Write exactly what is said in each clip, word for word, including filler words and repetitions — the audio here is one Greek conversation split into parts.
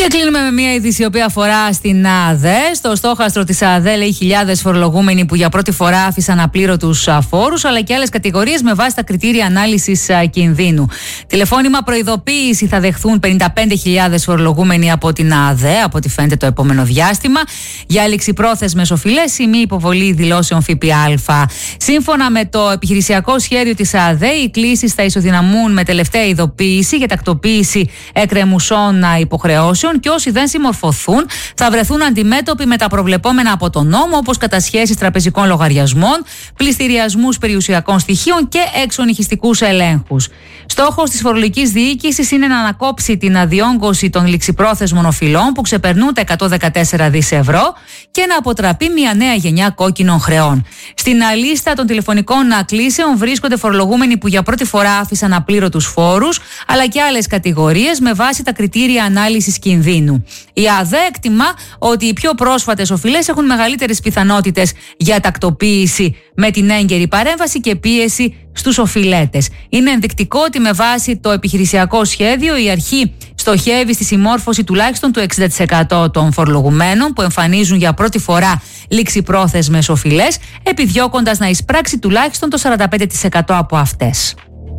κλείνουμε με μια είδηση η οποία αφορά στην ΑΔΕ. Στο στόχαστρο της ΑΔΕ λέει χιλιάδες φορολογούμενοι που για πρώτη φορά άφησαν απλήρωτους φόρους, αλλά και άλλες κατηγορίες με βάση τα κριτήρια ανάλυσης κινδύνου. Τηλεφώνημα προειδοποίηση θα δεχθούν πενήντα πέντε χιλιάδες φορολογούμενοι από την ΑΔΕ, από ό,τι φαίνεται το επόμενο διάστημα, για ληξιπρόθεσμες οφειλές ή μη υποβολή δηλώσεων ΦΠΑ. Σύμφωνα με το επιχειρησιακό σχέδιο της ΑΔΕ, οι κλήσεις θα ισοδυναμούν με τελευταία ειδοποίηση για τακτοποίηση εκκρεμουσών υποχρεώσεων και όσοι δεν συμμορφωθούν θα βρεθούν αντιμέτωποι με τα προβλεπόμενα από τον νόμο, όπως κατασχέσεις τραπεζικών λογαριασμών, πληστηριασμούς περιουσιακών στοιχείων και εξονυχιστικούς ελέγχους. Στόχος της φορολογικής διοίκησης είναι να ανακόψει την αδιόγκωση των ληξιπρόθεσμων οφειλών που ξεπερνούν τα εκατόν δεκατέσσερα δισεκατομμύρια ευρώ και να αποτραπεί μια νέα γενιά κόκκινων χρεών. Στην λίστα των τηλεφωνικών κλήσεων βρίσκονται φορολογούμενοι που για πρώτη φορά άφησαν απλήρωτους φόρους, αλλά και άλλες κατηγορίες με βάση τα κριτήρια ανάλυσης κινδύνου. Η ΑΔΕ εκτιμά ότι οι πιο πρόσφατες οφειλές έχουν μεγαλύτερες πιθανότητες για τακτοποίηση με την έγκαιρη παρέμβαση και πίεση στους οφειλέτες. Είναι ενδεικτικό ότι με βάση το επιχειρησιακό σχέδιο η αρχή στοχεύει στη συμμόρφωση τουλάχιστον του εξήντα τοις εκατό των φορολογουμένων που εμφανίζουν για πρώτη φορά ληξιπρόθεσμες οφειλές, επιδιώκοντας να εισπράξει τουλάχιστον το σαράντα πέντε τοις εκατό από αυτές.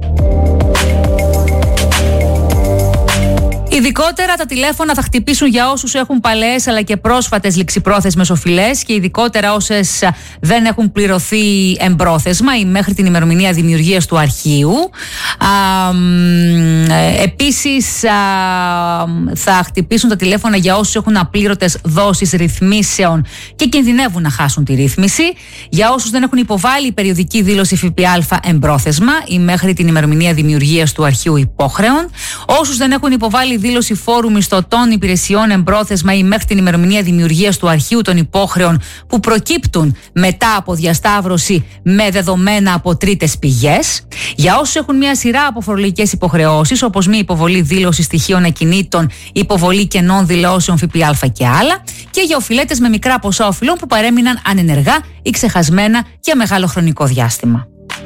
Ειδικότερα τα τηλέφωνα θα χτυπήσουν για όσους έχουν παλαιές αλλά και πρόσφατες ληξιπρόθεσμες οφειλές και ειδικότερα όσες δεν έχουν πληρωθεί εμπρόθεσμα ή μέχρι την ημερομηνία δημιουργίας του αρχείου. Α, επίσης α, θα χτυπήσουν τα τηλέφωνα για όσους έχουν απλήρωτες δόσεις ρυθμίσεων και κινδυνεύουν να χάσουν τη ρύθμιση, για όσους δεν έχουν υποβάλει περιοδική δήλωση ΦΠΑ εμπρόθεσμα ή μέχρι την ημερομηνία δημιουργίας του αρχείου υπόχρεων, όσους δεν έχουν υποβάλει δήλωση φόρου μισθωτών υπηρεσιών εμπρόθεσμα ή μέχρι την ημερομηνία δημιουργίας του αρχείου των υπόχρεων που προκύπτουν μετά από διασταύρωση με δεδομένα από τρίτες πηγές, για όσους έχουν μια σειρά από φορολογικές υποχρεώσεις όπως μη υποβολή δήλωση στοιχείων ακινήτων, υποβολή κενών δηλώσεων ΦΠΑ και άλλα, και για οφειλέτες με μικρά ποσά οφειλών που παρέμειναν ανενεργά ή ξεχασμένα για μεγάλο χρονικό διάστημα.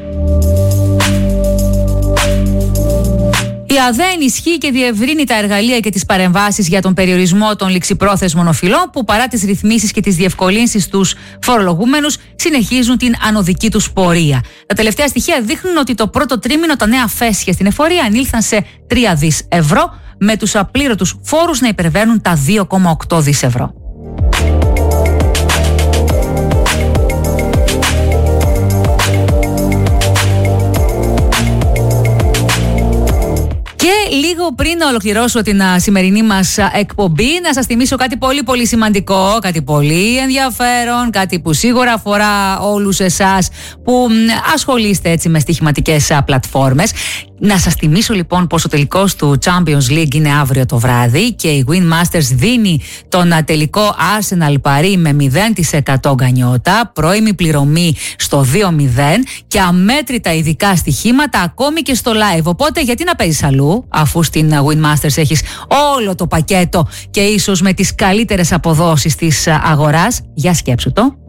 Η ΑΔΕ ενισχύει και διευρύνει τα εργαλεία και τις παρεμβάσεις για τον περιορισμό των ληξιπρόθεσμων οφειλών που παρά τις ρυθμίσεις και τις διευκολύνσεις στους φορολογούμενους συνεχίζουν την ανωδική τους πορεία. Τα τελευταία στοιχεία δείχνουν ότι το πρώτο τρίμηνο τα νέα φέσια στην εφορία ανήλθαν σε τρία δισεκατομμύρια ευρώ, με τους απλήρωτους φόρους να υπερβαίνουν τα δύο κόμμα οκτώ δισεκατομμύρια ευρώ. Και λίγο πριν να ολοκληρώσω την α, σημερινή μας α, εκπομπή, να σας θυμίσω κάτι πολύ πολύ σημαντικό, κάτι πολύ ενδιαφέρον, κάτι που σίγουρα αφορά όλους εσάς που μ, ασχολείστε έτσι με στοιχηματικές α, πλατφόρμες. Να σας θυμίσω λοιπόν πως ο τελικός του Champions League είναι αύριο το βράδυ και η Win Masters δίνει τον α, τελικό Arsenal Paris με μηδέν τοις εκατό γκανιότα, πρώιμη πληρωμή στο δύο μηδέν και αμέτρητα ειδικά στοιχήματα ακόμη και στο live. Οπότε γιατί να παίζεις αλλού, αφού στην Win Masters έχεις όλο το πακέτο και ίσως με τις καλύτερες αποδόσεις της αγοράς? Για σκέψου το.